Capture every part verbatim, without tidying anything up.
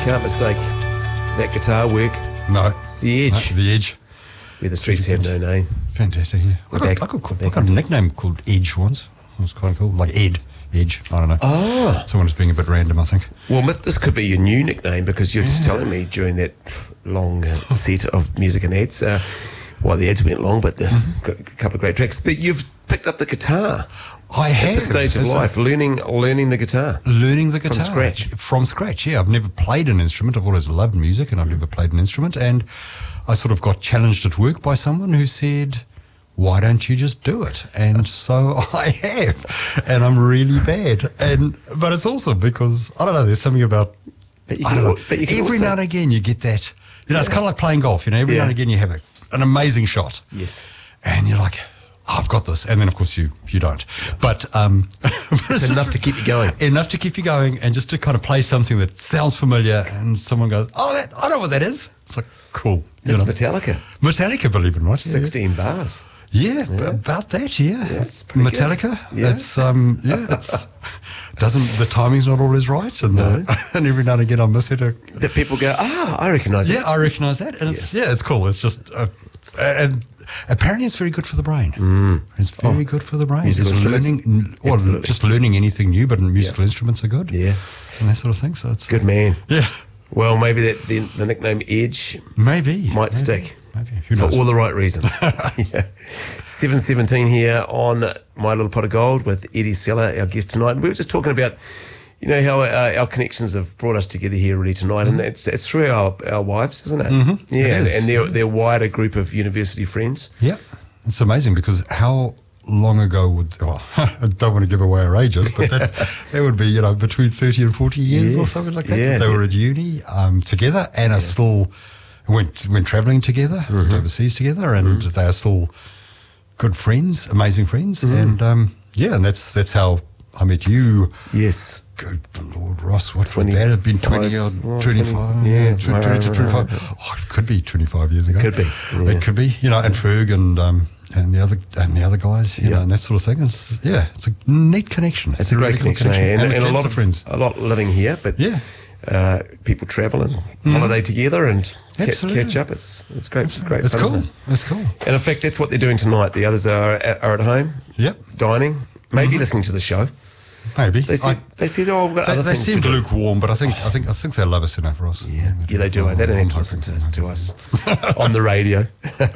can't mistake that guitar work. No. The Edge. No, the Edge. Where the streets have no name. Fantastic, yeah. I got, back- I, got, back I got a nickname called Edge once. It was quite cool. Like Ed. Edge. I don't know. Oh. Someone was being a bit random, I think. Well, this could be your new nickname because you're just telling me during that long uh, set of music and ads, uh, well, the ads went long, but the, Mm-hmm. a couple of great tracks, that you've picked up the guitar I at have. the stage of As a- life, learning learning the guitar. Learning the guitar. scratch. From scratch, yeah. I've never played an instrument. I've always loved music and I've never played an instrument. And I sort of got challenged at work by someone who said, why don't you just do it? And so I have. And I'm really bad. And But it's also because, I don't know, there's something about, But you I can, don't al- know, but you can every also, now and again you get that, you know, it's kind of like playing golf, you know, every Yeah. now and again you have a, an amazing shot. Yes. And you're like, oh, I've got this. And then, of course, you you don't. But um, It's enough to keep you going. enough to keep you going and just to kind of play something that sounds familiar and someone goes, oh, that, I know what that is. It's like, cool. You It's know. Metallica. Metallica, believe it or not. Yeah. sixteen bars. Yeah, b- about that, yeah. That's pretty good. Metallica. Yeah. It's, um, yeah, it's, doesn't, the timing's not always right. And, No. uh, and every now and again I miss it. Uh, That people go, ah, I recognise yeah, it. I recognise that. And it's, yeah, it's cool. It's just, uh, and apparently it's very good for the brain. Mm. It's very good for the brain. Musical Just instruments? learning, well, Absolutely. just learning anything new, but musical instruments are good. Yeah. And that sort of thing. So it's Good man. Yeah, Well, maybe that the, the nickname Edge maybe might maybe, stick. Maybe who for knows? all the right reasons. yeah. seven seventeen here on My Little Pot of Gold with Eddie Seller, our guest tonight. And we were just talking about, you know, how uh, our connections have brought us together here really tonight. Mm-hmm. And it's it's through our, our wives, isn't it? Mm-hmm. Yeah, It and, is, and their, it is. their wider group of university friends. Yeah, it's amazing because how long ago would, well, I don't want to give away our ages, but that, that would be, you know, between thirty and forty years or Yes, something like that. yeah. They were at uni um, together and are still, went, went travelling together, Mm-hmm. went overseas together, and they are still good friends, amazing friends. And um, yeah, and that's that's how I met you. Yes. Good Lord, Ross, what would that have been? twenty or Oh, twenty-five? twenty, yeah, tw- twenty to twenty-five. Oh, it could be twenty-five years ago. could be, yeah. It could be, you know, and Ferg and um, and the other and the other guys, you Yeah. know, and that sort of thing. It's, yeah, it's a neat connection. It's a great really cool connection, eh? and, and, and a lots lot of friends. a lot living here, but Yeah. uh, people travel and holiday together and ca- Absolutely. catch up. It's it's great, great. It's fun, cool. isn't it? It's cool. And in fact, that's what they're doing tonight. The others are at, are at home, Yep. dining, maybe listening to the show. Maybe. They said, I- they said, oh, we've got they, other they things seem to do. lukewarm, but I think I think I think they love us enough, Ross. Yeah, yeah, they do. eh? They don't have to listen to, to us on the radio.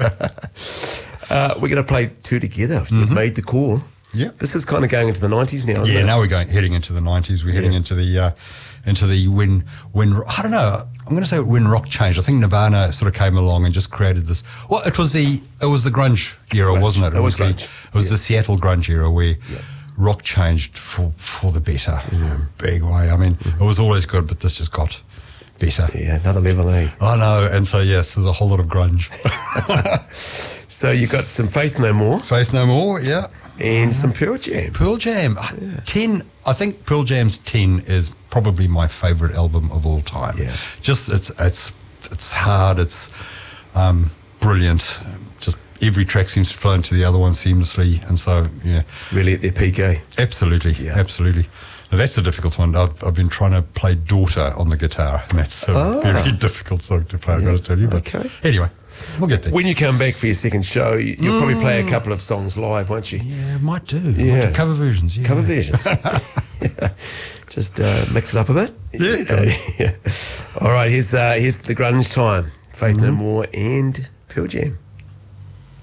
uh, we're going to play two together. You've made the call. Yeah. This is kind of going into the nineties now, isn't Yeah, it? now we're going heading into the nineties. We're heading Yeah. into the uh, into the when when I don't know. I'm going to say when rock changed. I think Nirvana sort of came along and just created this. Well, it was the it was the grunge era, Grunge. wasn't it? It was the grunge. it was Yeah. the Seattle grunge era where rock changed for for the better, in a big way. I mean, it was always good, but this just got better. Yeah, another level, eh? I know, and so yes, there's a whole lot of grunge. So you've got some Faith No More Faith No More, yeah. and some Pearl Jam. Pearl Jam, uh, ten. I think Pearl Jam's ten is probably my favourite album of all time. Yeah. Just it's it's it's hard. It's um, brilliant. Just every track seems to flow into the other one seamlessly, and so yeah, Really at their peak, eh? absolutely, Yeah. absolutely. Now, that's a difficult one. I've, I've been trying to play Daughter on the guitar, and that's a Ah. very difficult song to play. I've got to tell you. But Okay. anyway, we'll get there. When you come back for your second show, you- you'll probably play a couple of songs live, won't you? yeah, might do. Yeah. Might do cover versions. Yeah. Cover versions. Yeah. Just uh, mix it up a bit. Yeah. Uh, yeah. All right, here's, uh, here's the grunge time. Faith No More and Pearl Jam.